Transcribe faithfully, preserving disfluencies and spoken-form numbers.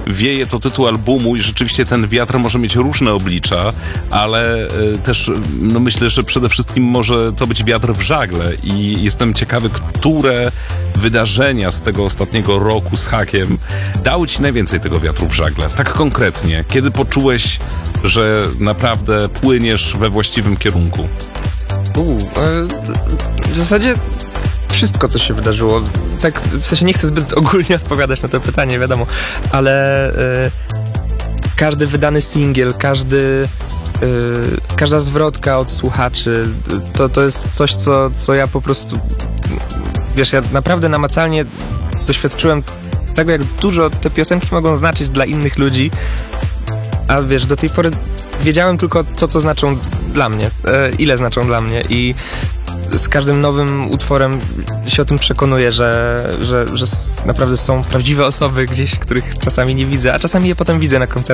Wieje to tytuł albumu i rzeczywiście ten wiatr może mieć różne oblicza, ale y, też no myślę, że przede wszystkim może to być wiatr w żagle i jestem ciekawy, które wydarzenia z tego ostatniego roku z hakiem dały ci najwięcej tego wiatru w żagle. Tak konkretnie, kiedy poczułeś, że naprawdę płyniesz we właściwym kierunku? U, e, w zasadzie wszystko, co się wydarzyło. Tak, w sensie nie chcę zbyt ogólnie odpowiadać na to pytanie, wiadomo, ale e, każdy wydany singiel, każdy, e, każda zwrotka od słuchaczy, to, to jest coś, co, co ja po prostu, wiesz, ja naprawdę namacalnie doświadczyłem tego, jak dużo te piosenki mogą znaczyć dla innych ludzi, a wiesz, do tej pory wiedziałem tylko to, co znaczą dla mnie, e, ile znaczą dla mnie i z każdym nowym utworem się o tym przekonuję, że, że, że naprawdę są prawdziwe osoby gdzieś, których czasami nie widzę, a czasami je potem widzę na koncertach.